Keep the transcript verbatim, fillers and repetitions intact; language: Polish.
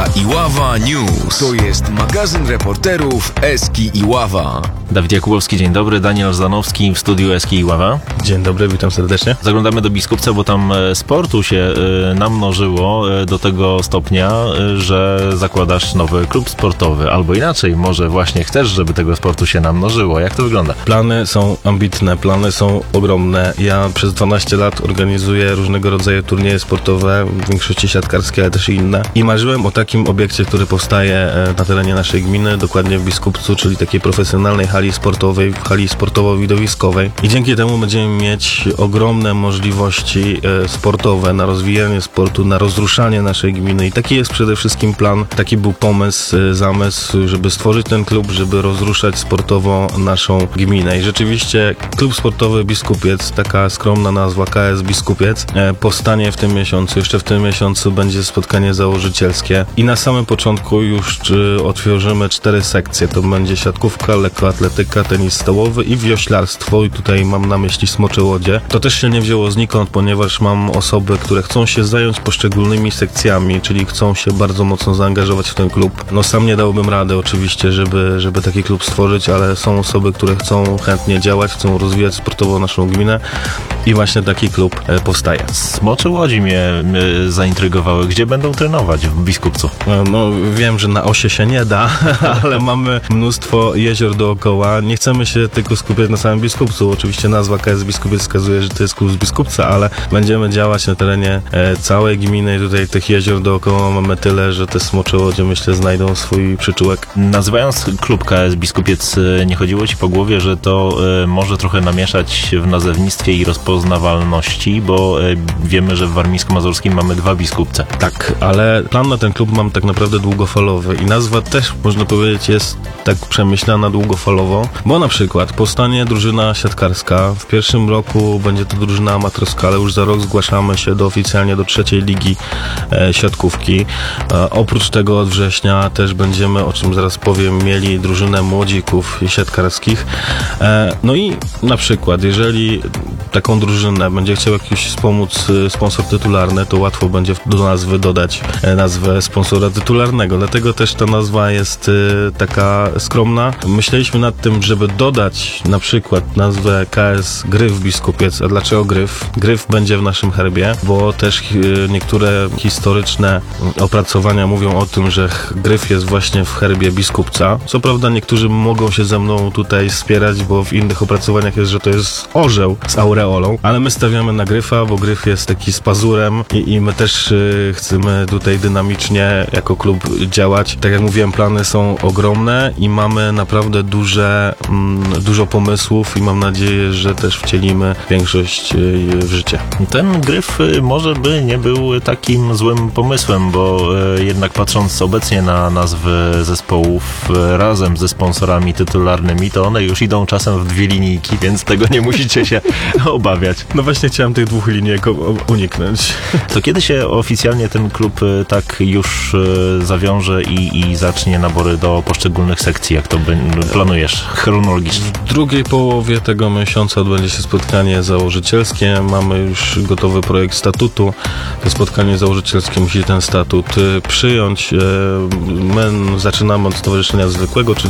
Iława News. To jest magazyn reporterów Eski Iława. Dawid Jakubowski, dzień dobry. Daniel Zdanowski w studiu Eski Iława. Dzień dobry, witam serdecznie. Zaglądamy do Biskupca, bo tam sportu się namnożyło do tego stopnia, że zakładasz nowy klub sportowy. Albo inaczej, może właśnie chcesz, żeby tego sportu się namnożyło. Jak to wygląda? Plany są ambitne, plany są ogromne. Ja przez dwanaście lat organizuję różnego rodzaju turnieje sportowe, w większości siatkarskie, ale też i inne. I marzyłem o takim obiekcie, który powstaje na terenie naszej gminy, dokładnie w Biskupcu, czyli takiej profesjonalnej hali sportowej, hali sportowo-widowiskowej. I dzięki temu będziemy mieć ogromne możliwości sportowe na rozwijanie sportu, na rozruszanie naszej gminy. I taki jest przede wszystkim plan, taki był pomysł, zamysł, żeby stworzyć ten klub, żeby rozruszać sportowo naszą gminę. I rzeczywiście klub sportowy Biskupiec, taka skromna nazwa K S Biskupiec, powstanie w tym miesiącu. Jeszcze w tym miesiącu będzie spotkanie założycielskie. I na samym początku już otworzymy cztery sekcje. To będzie siatkówka, lekkoatletyka, tenis stołowy i wioślarstwo. I tutaj mam na myśli Smocze Łodzie. To też się nie wzięło znikąd, ponieważ mam osoby, które chcą się zająć poszczególnymi sekcjami, czyli chcą się bardzo mocno zaangażować w ten klub. No sam nie dałbym rady oczywiście, żeby, żeby taki klub stworzyć, ale są osoby, które chcą chętnie działać, chcą rozwijać sportowo naszą gminę i właśnie taki klub powstaje. Smocze Łodzi mnie zaintrygowały. Gdzie będą trenować w Biskupcu? No wiem, że na Osie się nie da, ale mamy mnóstwo jezior dookoła. Nie chcemy się tylko skupiać na samym Biskupcu. Oczywiście nazwa K S Biskupiec wskazuje, że to jest klub z Biskupca, ale będziemy działać na terenie całej gminy i tutaj tych jezior dookoła mamy tyle, że te Smocze Łodzie, myślę, znajdą swój przyczółek. Nazywając klub K S Biskupiec, nie chodziło ci po głowie, że to może trochę namieszać w nazewnictwie i rozpoznawalności, bo wiemy, że w warmińsko-mazurskim mamy dwa Biskupce. Tak, ale plan na ten klub mam tak naprawdę długofalowy i nazwa też, można powiedzieć, jest tak przemyślana długofalowo, bo na przykład powstanie drużyna siatkarska. W pierwszym roku będzie to drużyna amatorska, ale już za rok zgłaszamy się do oficjalnie do trzeciej ligi e, siatkówki. E, oprócz tego od września też będziemy, o czym zaraz powiem, mieli drużynę młodzików siatkarskich. E, no i na przykład, jeżeli taką drużynę będzie chciał jakiś wspomóc sponsor tytularny, to łatwo będzie do nazwy dodać nazwę sponsora tytularnego. Dlatego też ta nazwa jest taka skromna. Myśleliśmy nad tym, żeby dodać na przykład nazwę K S Gryf Biskupiec. A dlaczego Gryf? Gryf będzie w naszym herbie, bo też niektóre historyczne opracowania mówią o tym, że Gryf jest właśnie w herbie Biskupca. Co prawda niektórzy mogą się ze mną tutaj wspierać, bo w innych opracowaniach jest, że to jest orzeł z aureolą, ale my stawiamy na Gryfa, bo Gryf jest taki z pazurem i, i my też y, chcemy tutaj dynamicznie jako klub działać. Tak jak mówiłem, plany są ogromne i mamy naprawdę duże, mm, dużo pomysłów i mam nadzieję, że też wcielimy większość y, w życie. Ten Gryf może by nie był takim złym pomysłem, bo y, jednak patrząc obecnie na nazwy zespołów y, razem ze sponsorami tytularnymi, to one już idą czasem w dwie linijki, więc tego nie musicie się obawiać. No właśnie chciałem tych dwóch linijek uniknąć. To kiedy się oficjalnie ten klub tak już zawiąże i, i zacznie nabory do poszczególnych sekcji? Jak to planujesz chronologicznie? W drugiej połowie tego miesiąca odbędzie się spotkanie założycielskie. Mamy już gotowy projekt statutu. To spotkanie założycielskie musi ten statut przyjąć. My zaczynamy od stowarzyszenia zwykłego, czyli